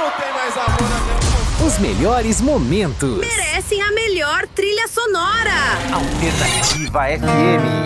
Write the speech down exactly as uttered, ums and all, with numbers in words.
não tem mais amor na minha... Os melhores momentos. Merecem a melhor trilha sonora. Alternativa F M.